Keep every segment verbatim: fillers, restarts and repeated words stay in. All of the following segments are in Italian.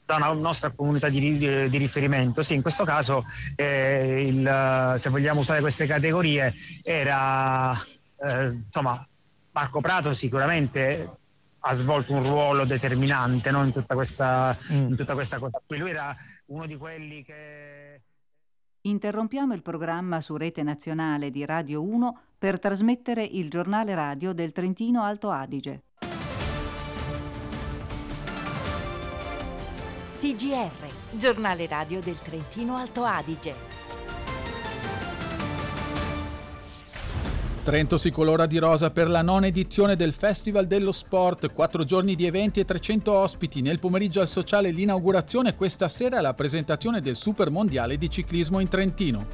da una nostra comunità di, di, di riferimento. Sì, in questo caso eh, il, se vogliamo usare queste categorie era eh, insomma Marco Prato sicuramente ha svolto un ruolo determinante, no? in tutta questa mm. in tutta questa cosa qui. Lui era uno di quelli che... Interrompiamo il programma su Rete Nazionale di Radio uno per trasmettere il giornale radio del Trentino Alto Adige. T G R, giornale radio del Trentino Alto Adige. Trento si colora di rosa per la nona edizione del Festival dello Sport, quattro giorni di eventi e trecento ospiti. Nel pomeriggio al Sociale l'inaugurazione, questa sera la presentazione del Super Mondiale di Ciclismo in Trentino.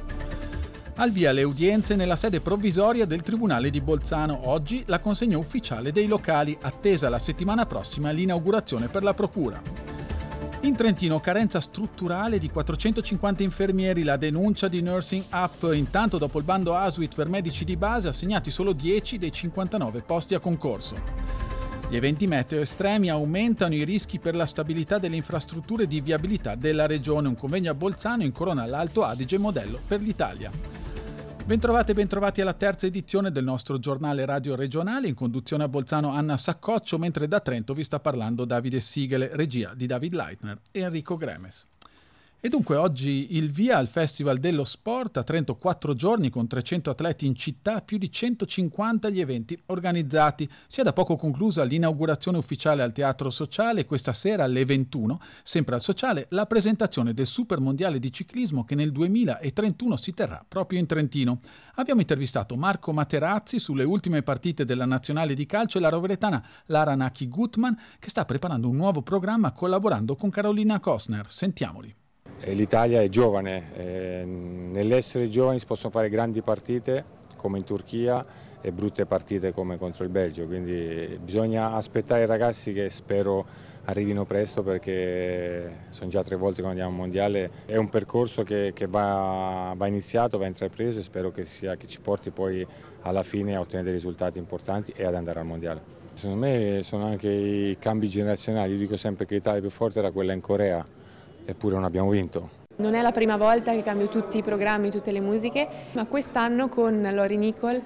Al via le udienze nella sede provvisoria del Tribunale di Bolzano. Oggi la consegna ufficiale dei locali, attesa la settimana prossima l'inaugurazione per la Procura. In Trentino carenza strutturale di quattrocentocinquanta infermieri, la denuncia di Nursing Up. Intanto dopo il bando A S U I T per medici di base assegnati solo dieci dei cinquantanove posti a concorso. Gli eventi meteo estremi aumentano i rischi per la stabilità delle infrastrutture di viabilità della regione. Un convegno a Bolzano incorona l'Alto Adige modello per l'Italia. Bentrovate e bentrovati alla terza edizione del nostro giornale radio regionale, in conduzione a Bolzano Anna Saccoccio, mentre da Trento vi sta parlando Davide Sigele, regia di David Leitner e Enrico Gremes. E dunque oggi il via al Festival dello Sport, a Trento quattro giorni con trecento atleti in città, più di centocinquanta gli eventi organizzati. Si è da poco conclusa l'inaugurazione ufficiale al Teatro Sociale, questa sera alle ventuno, sempre al Sociale, la presentazione del Super Mondiale di Ciclismo che nel duemilatrentuno si terrà proprio in Trentino. Abbiamo intervistato Marco Materazzi sulle ultime partite della Nazionale di calcio e la roveretana Lara Naki Gutman, che sta preparando un nuovo programma collaborando con Carolina Kostner. Sentiamoli. L'Italia è giovane, eh, nell'essere giovani si possono fare grandi partite come in Turchia e brutte partite come contro il Belgio, quindi bisogna aspettare i ragazzi che spero arrivino presto, perché sono già tre volte che andiamo al mondiale. È un percorso che, che va, va iniziato, va intrapreso e spero che, sia, che ci porti poi alla fine a ottenere dei risultati importanti e ad andare al mondiale. Secondo me sono anche i cambi generazionali. Io dico sempre che l'Italia più forte era quella in Corea, eppure non abbiamo vinto. Non è la prima volta che cambio tutti i programmi, tutte le musiche, ma quest'anno con Lori Nicole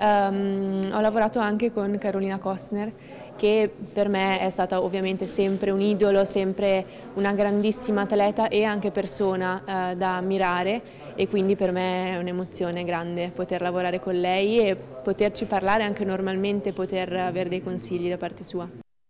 um, ho lavorato anche con Carolina Kostner, che per me è stata ovviamente sempre un idolo, sempre una grandissima atleta e anche persona uh, da ammirare, e quindi per me è un'emozione grande poter lavorare con lei e poterci parlare anche normalmente, poter avere dei consigli da parte sua.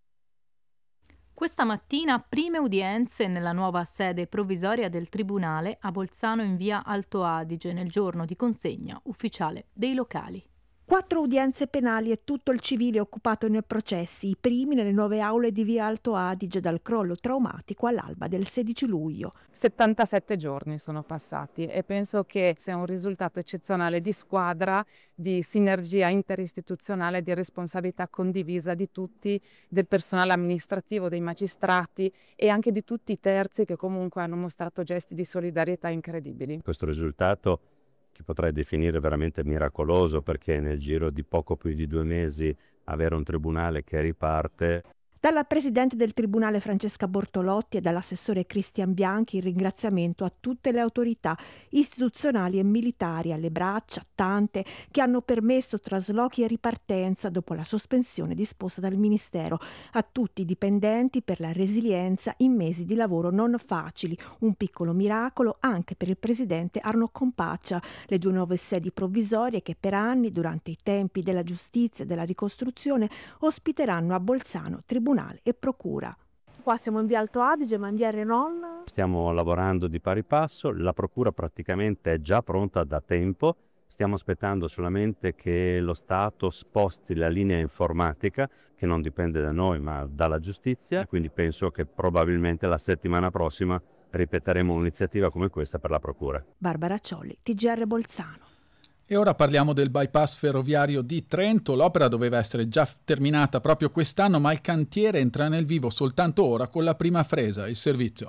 Questa mattina prime udienze nella nuova sede provvisoria del Tribunale a Bolzano in via Alto Adige, nel giorno di consegna ufficiale dei locali. Quattro udienze penali e tutto il civile occupato nei processi, i primi nelle nuove aule di via Alto Adige dal crollo traumatico all'alba del sedici luglio. settantasette giorni sono passati e penso che sia un risultato eccezionale di squadra, di sinergia interistituzionale, di responsabilità condivisa di tutti, del personale amministrativo, dei magistrati e anche di tutti i terzi che comunque hanno mostrato gesti di solidarietà incredibili. Questo risultato che potrei definire veramente miracoloso, perché nel giro di poco più di due mesi avere un tribunale che riparte. Dalla Presidente del Tribunale Francesca Bortolotti e dall'assessore Cristian Bianchi il ringraziamento a tutte le autorità istituzionali e militari, alle braccia, tante, che hanno permesso traslochi e ripartenza dopo la sospensione disposta dal Ministero, a tutti i dipendenti per la resilienza in mesi di lavoro non facili, un piccolo miracolo anche per il Presidente Arno Compaccia, le due nuove sedi provvisorie che per anni, durante i tempi della giustizia e della ricostruzione, ospiteranno a Bolzano Tribunale e procura. Qua siamo in via Alto Adige, ma in via Renon? Stiamo lavorando di pari passo, la procura praticamente è già pronta da tempo, stiamo aspettando solamente che lo Stato sposti la linea informatica, che non dipende da noi ma dalla giustizia, quindi penso che probabilmente la settimana prossima ripeteremo un'iniziativa come questa per la procura. Barbara Ciolli, T G R Bolzano. E ora parliamo del bypass ferroviario di Trento. L'opera doveva essere già terminata proprio quest'anno, ma il cantiere entra nel vivo soltanto ora con la prima fresa, il servizio.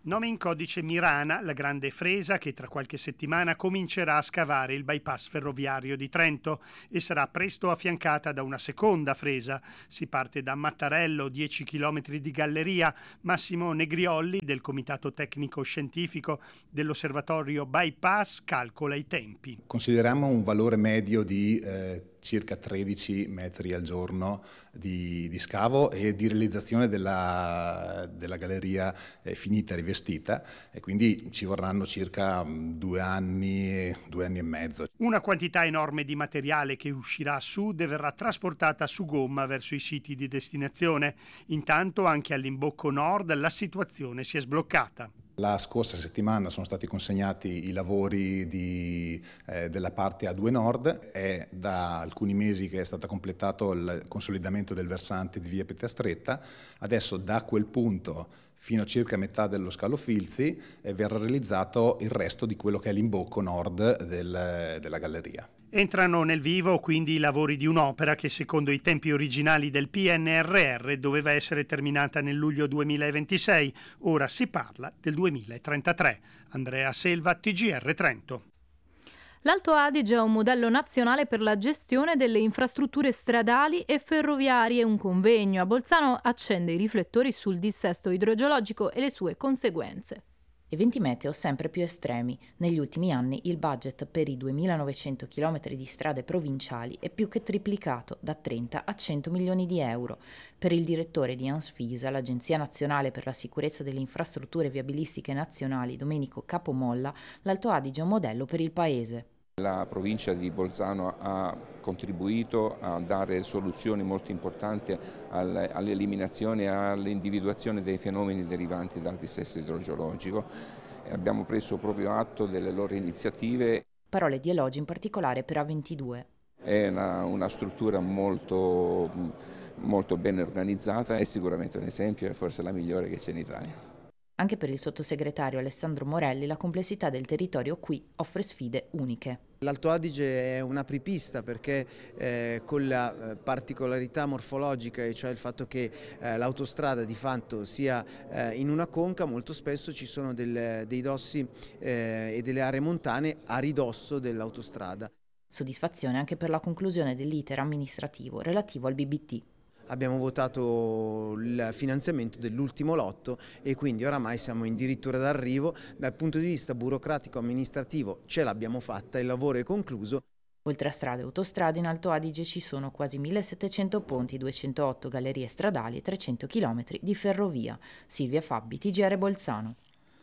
Nome in codice Mirana, la grande fresa che tra qualche settimana comincerà a scavare il bypass ferroviario di Trento e sarà presto affiancata da una seconda fresa. Si parte da Mattarello, dieci chilometri di galleria. Massimo Negriolli, del Comitato Tecnico Scientifico dell'Osservatorio Bypass, calcola i tempi. Consideriamo un valore medio di eh, circa tredici metri al giorno di, di scavo e di realizzazione della, della galleria eh, finita, rivestita, e quindi ci vorranno circa due anni, due anni e mezzo. Una quantità enorme di materiale che uscirà a sud e verrà trasportata su gomma verso i siti di destinazione. Intanto anche all'imbocco nord la situazione si è sbloccata. La scorsa settimana sono stati consegnati i lavori di, eh, della parte A due Nord. È da alcuni mesi che è stato completato il consolidamento del versante di via Pittastretta. Adesso da quel punto fino a circa metà dello scalo Filzi eh, verrà realizzato il resto di quello che è l'imbocco nord del, della galleria. Entrano nel vivo quindi i lavori di un'opera che secondo i tempi originali del P N R R doveva essere terminata nel luglio duemilaventisei, ora si parla del duemilatrentatré. Andrea Selva, T G R Trento. L'Alto Adige ha un modello nazionale per la gestione delle infrastrutture stradali e ferroviarie. Un convegno a Bolzano accende i riflettori sul dissesto idrogeologico e le sue conseguenze. Eventi meteo sempre più estremi. Negli ultimi anni il budget per i duemilanovecento chilometri di strade provinciali è più che triplicato, da trenta a cento milioni di euro. Per il direttore di ANSFISA, l'Agenzia Nazionale per la Sicurezza delle Infrastrutture Viabilistiche Nazionali, Domenico Capomolla, l'Alto Adige è un modello per il Paese. La provincia di Bolzano ha contribuito a dare soluzioni molto importanti all'eliminazione e all'individuazione dei fenomeni derivanti dal dissesto idrogeologico. Abbiamo preso proprio atto delle loro iniziative. Parole di elogio in particolare per A ventidue. È una, una struttura molto, molto ben organizzata, è sicuramente un esempio e forse la migliore che c'è in Italia. Anche per il sottosegretario Alessandro Morelli la complessità del territorio qui offre sfide uniche. L'Alto Adige è un'apripista perché eh, con la eh, particolarità morfologica, e cioè il fatto che eh, l'autostrada di fatto sia eh, in una conca, molto spesso ci sono del, dei dossi eh, e delle aree montane a ridosso dell'autostrada. Soddisfazione anche per la conclusione dell'iter amministrativo relativo al B B T. Abbiamo votato il finanziamento dell'ultimo lotto e quindi oramai siamo addirittura d'arrivo. Dal punto di vista burocratico-amministrativo ce l'abbiamo fatta, il lavoro è concluso. Oltre a strade e autostrade, in Alto Adige ci sono quasi millesettecento ponti, duecentootto gallerie stradali e trecento chilometri di ferrovia. Silvia Fabbi, T G R Bolzano.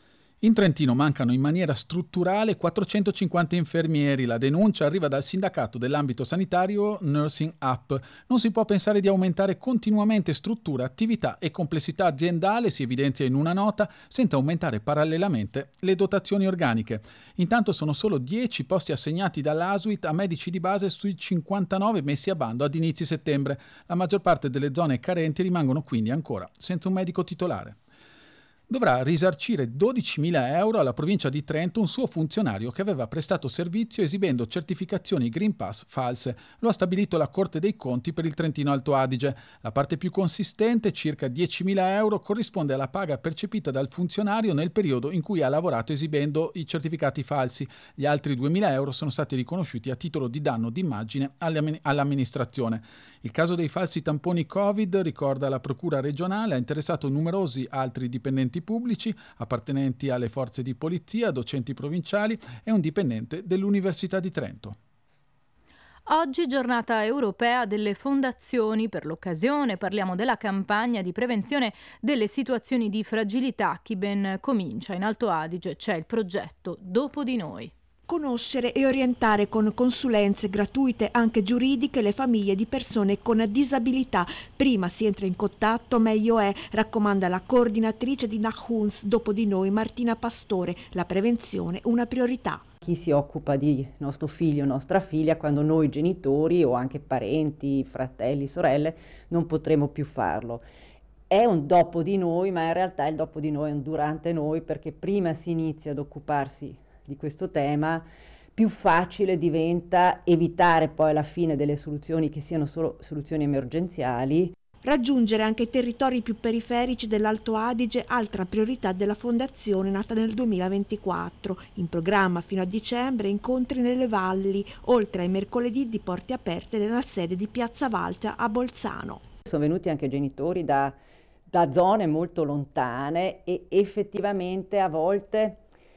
In Trentino mancano in maniera strutturale quattrocentocinquanta infermieri. La denuncia arriva dal sindacato dell'ambito sanitario Nursing Up. Non si può pensare di aumentare continuamente struttura, attività e complessità aziendale, si evidenzia in una nota, senza aumentare parallelamente le dotazioni organiche. Intanto sono solo dieci posti assegnati dall'A S U I T a medici di base sui cinquantanove messi a bando ad inizi settembre. La maggior parte delle zone carenti rimangono quindi ancora senza un medico titolare. Dovrà risarcire dodicimila euro alla provincia di Trento un suo funzionario che aveva prestato servizio esibendo certificazioni Green Pass false. Lo ha stabilito la Corte dei Conti per il Trentino Alto Adige. La parte più consistente, circa diecimila euro, corrisponde alla paga percepita dal funzionario nel periodo in cui ha lavorato esibendo i certificati falsi. Gli altri duemila euro sono stati riconosciuti a titolo di danno d'immagine all'amministrazione. Il caso dei falsi tamponi Covid, ricorda la Procura regionale, ha interessato numerosi altri dipendenti pubblici appartenenti alle forze di polizia, docenti provinciali e un dipendente dell'Università di Trento. Oggi giornata europea delle fondazioni. Per l'occasione parliamo della campagna di prevenzione delle situazioni di fragilità. Chi ben comincia in Alto Adige c'è il progetto Dopo di Noi. Conoscere e orientare con consulenze gratuite anche giuridiche le famiglie di persone con disabilità. Prima si entra in contatto, meglio è, raccomanda la coordinatrice di Nahuns Dopo di Noi, Martina Pastore. La prevenzione una priorità. Chi si occupa di nostro figlio o nostra figlia quando noi genitori o anche parenti, fratelli, sorelle non potremo più farlo. È un dopo di noi, ma in realtà il dopo di noi è un durante noi, perché prima si inizia ad occuparsi di questo tema, più facile diventa evitare poi alla fine delle soluzioni che siano solo soluzioni emergenziali. Raggiungere anche i territori più periferici dell'Alto Adige, altra priorità della fondazione nata nel duemilaventiquattro. In programma fino a dicembre incontri nelle valli, oltre ai mercoledì di porte aperte nella sede di Piazza Valta a Bolzano. Sono venuti anche genitori da, da zone molto lontane e effettivamente a volte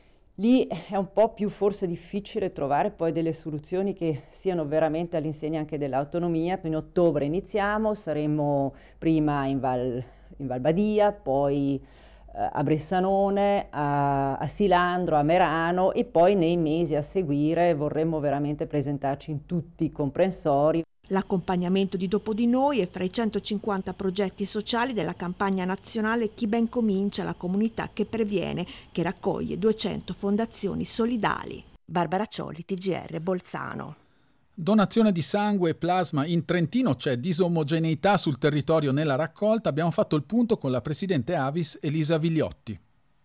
lì è un po' più forse difficile trovare poi delle soluzioni che siano veramente all'insegna anche dell'autonomia. In ottobre iniziamo, saremo prima in Val, in Val Badia, poi eh, a Bressanone, a, a Silandro, a Merano e poi nei mesi a seguire vorremmo veramente presentarci in tutti i comprensori. L'accompagnamento di Dopo di Noi è fra i centocinquanta progetti sociali della campagna nazionale Chi ben comincia, la comunità che previene, che raccoglie duecento fondazioni solidali. Barbara Cioli, T G R, Bolzano. Donazione di sangue e plasma in Trentino, c'è disomogeneità sul territorio nella raccolta. Abbiamo fatto il punto con la presidente Avis Elisa Vigliotti.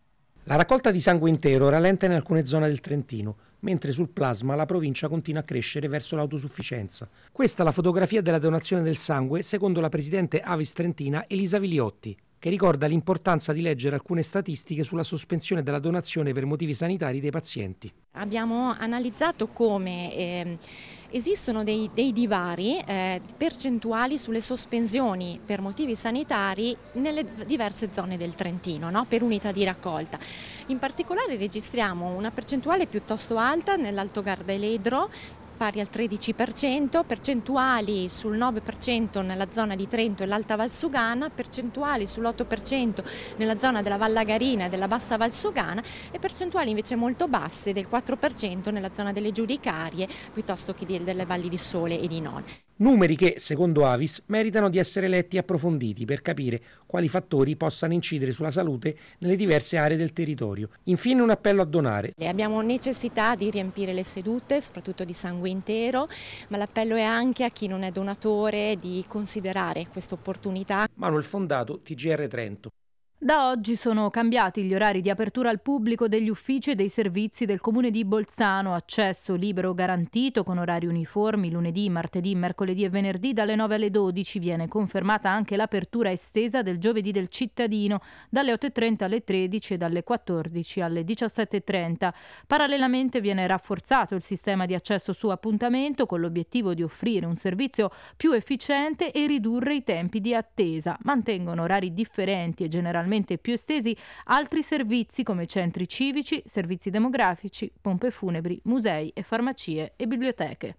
La raccolta di sangue intero rallenta in alcune zone del Trentino, mentre sul plasma la provincia continua a crescere verso l'autosufficienza. Questa è la fotografia della donazione del sangue secondo la presidente Avis Trentina Elisa Vigliotti, che ricorda l'importanza di leggere alcune statistiche sulla sospensione della donazione per motivi sanitari dei pazienti. Abbiamo analizzato come eh, esistono dei, dei divari eh, percentuali sulle sospensioni per motivi sanitari nelle diverse zone del Trentino, no? Per unità di raccolta. In particolare registriamo una percentuale piuttosto alta nell'Alto Gardaledro, pari al tredici per cento, percentuali sul nove per cento nella zona di Trento e l'Alta Valsugana, percentuali sull'otto per cento nella zona della Vallagarina e della Bassa Valsugana e percentuali invece molto basse del quattro per cento nella zona delle Giudicarie piuttosto che delle Valli di Sole e di Non. Numeri che, secondo Avis, meritano di essere letti e approfonditi per capire quali fattori possano incidere sulla salute nelle diverse aree del territorio. Infine un appello a donare. Abbiamo necessità di riempire le sedute, soprattutto di sangue intero, ma l'appello è anche a chi non è donatore di considerare questa opportunità. Manuel Fondato, T G R Trento. Da oggi sono cambiati gli orari di apertura al pubblico degli uffici e dei servizi del Comune di Bolzano, accesso libero garantito con orari uniformi lunedì, martedì, mercoledì e venerdì dalle nove alle dodici. Viene confermata anche l'apertura estesa del giovedì del cittadino dalle otto e trenta alle tredici e dalle quattordici alle diciassette e trenta. Parallelamente viene rafforzato il sistema di accesso su appuntamento con l'obiettivo di offrire un servizio più efficiente e ridurre i tempi di attesa. Mantengono orari differenti e generalmente più estesi altri servizi come centri civici, servizi demografici, pompe funebri, musei e farmacie e biblioteche.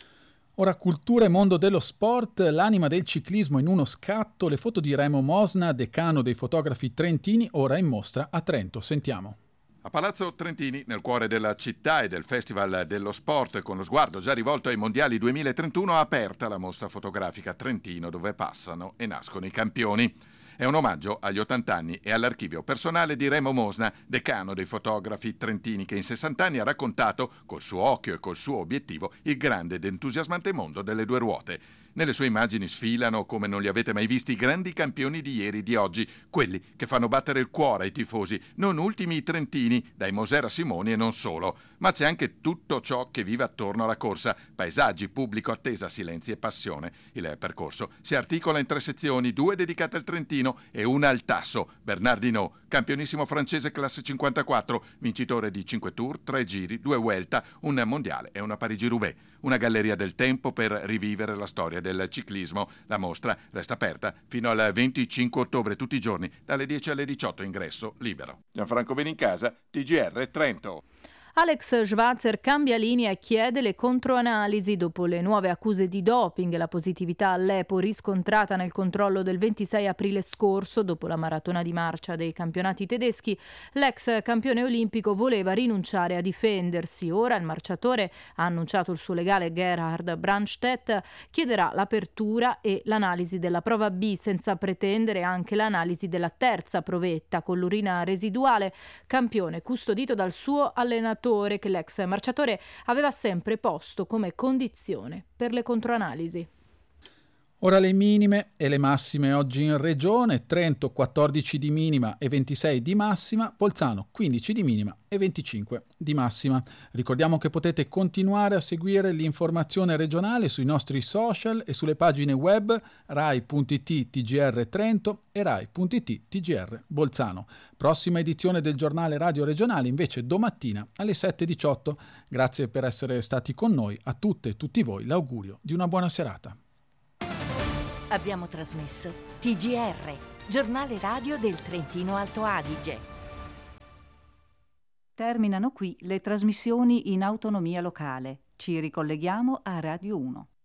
Ora cultura e mondo dello sport, l'anima del ciclismo in uno scatto, le foto di Remo Mosna, decano dei fotografi trentini, ora in mostra a Trento. Sentiamo. A Palazzo Trentini, nel cuore della città e del Festival dello Sport, con lo sguardo già rivolto ai Mondiali duemilatrentuno, ha aperta la mostra fotografica Trentino, dove passano e nascono i campioni. È un omaggio agli ottanta anni e all'archivio personale di Remo Mosna, decano dei fotografi trentini, che in sessanta anni ha raccontato, col suo occhio e col suo obiettivo, il grande ed entusiasmante mondo delle due ruote. Nelle sue immagini sfilano, come non li avete mai visti, i grandi campioni di ieri e di oggi, quelli che fanno battere il cuore ai tifosi, non ultimi i trentini, dai Mosera Simoni e non solo. Ma c'è anche tutto ciò che vive attorno alla corsa: paesaggi, pubblico, attesa, silenzi e passione. Il percorso si articola in tre sezioni, due dedicate al Trentino e una al Tasso. Bernard Hinault, campionissimo francese classe cinquantaquattro, vincitore di cinque Tour, tre Giri, due Vuelta, un Mondiale e una Parigi-Roubaix. Una galleria del tempo per rivivere la storia del ciclismo. La mostra resta aperta fino al venticinque ottobre, tutti i giorni, dalle dieci alle diciotto, ingresso libero. Gianfranco Benincasa, T G R Trento. Alex Schwarzer cambia linea e chiede le controanalisi dopo le nuove accuse di doping e la positività all'EPO riscontrata nel controllo del ventisei aprile scorso dopo la maratona di marcia dei campionati tedeschi. L'ex campione olimpico voleva rinunciare a difendersi. Ora il marciatore, ha annunciato il suo legale Gerhard Brandstedt, chiederà l'apertura e l'analisi della prova B, senza pretendere anche l'analisi della terza provetta con l'urina residuale. Campione custodito dal suo allenatore, che l'ex marciatore aveva sempre posto come condizione per le controanalisi. Ora le minime e le massime oggi in regione: Trento quattordici di minima e ventisei di massima, Bolzano quindici di minima e venticinque di massima. Ricordiamo che potete continuare a seguire l'informazione regionale sui nostri social e sulle pagine web rai punto it T G R Trento e rai punto it T G R Bolzano. Prossima edizione del giornale radio regionale invece domattina alle sette e diciotto. Grazie per essere stati con noi. A tutte e tutti voi l'augurio di una buona serata. Abbiamo trasmesso T G R, giornale radio del Trentino Alto Adige. Terminano qui le trasmissioni in autonomia locale. Ci ricolleghiamo a Radio uno.